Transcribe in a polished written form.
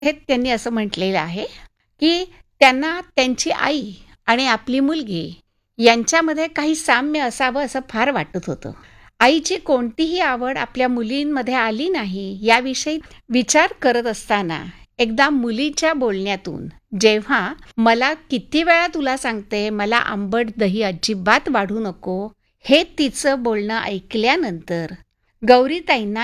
हे त्यांनी असं म्हटलेलं आहे, की त्यांना त्यांची आई आणि आपली मुलगी यांच्यामध्ये काही साम्य असावं असं फार वाटत होतं. आईची कोणतीही आवड आपल्या मुलींमध्ये आली नाही याविषयी विचार करत असताना एकदा मुलीच्या बोलण्यातून जेव्हा "मला किती वेळा तुला सांगते, मला आंबट दही अजिबात वाढू नको" हे तिचं बोलणं ऐकल्यानंतर गौरीताईंना